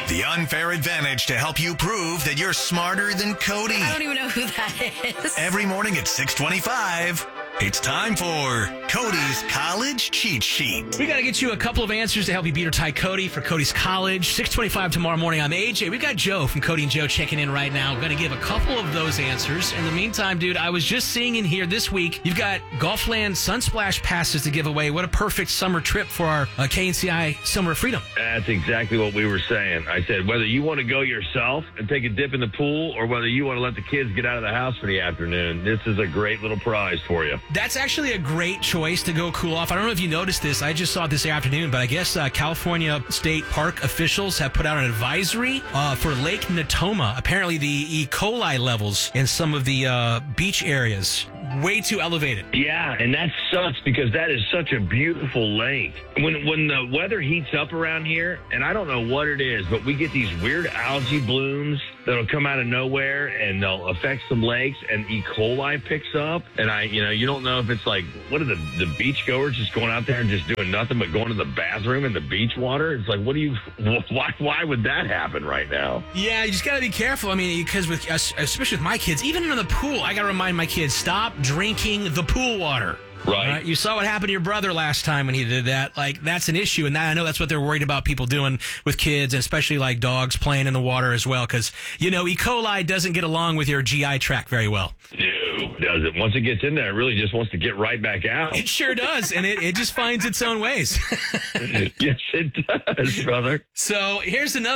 The Unfair Advantage to help you prove that you're smarter than Cody. I don't even know who that is. Every morning at 6:25, it's time for Cody's College Cheat Sheet. We got to get you a couple of answers to help you beat or tie Cody for Cody's College. 6:25 tomorrow morning. I'm AJ. We've got Joe from Cody and Joe checking in right now. We're going to give a couple of those answers. In the meantime, dude, I was just seeing in here this week, you've got Golfland Sunsplash passes to give away. What a perfect summer trip for our KNCI Summer of Freedom. That's exactly what we were saying. I said, whether you want to go yourself and take a dip in the pool or whether you want to let the kids get out of the house for the afternoon, this is a great little prize for you. That's actually a great choice to go cool off. I don't know if you noticed this. I just saw it this afternoon, but I guess California State Park officials have put out an advisory for Lake Natoma. Apparently, the E. coli levels in some of the beach areas way too elevated. Yeah, and that sucks because that is such a beautiful lake. When the weather heats up around here, and I don't know what it is, but we get these weird algae blooms that'll come out of nowhere and they'll affect some lakes, and E. coli picks up. And you don't know if it's like, what are the beach goers just going out there and just doing nothing but going to the bathroom in the beach water? It's like, why would that happen right now? Yeah, you just got to be careful. I mean, because with us, especially with my kids, even in the pool, I got to remind my kids, stop drinking the pool water. Right. You saw what happened to your brother last time when he did that. Like, that's an issue. And I know that's what they're worried about people doing with kids, and especially like dogs playing in the water as well. Because, E. coli doesn't get along with your GI tract very well. No, does it? Once it gets in there, it really just wants to get right back out. It sure does. And it just finds its own ways. Yes, it does, brother. So here's another.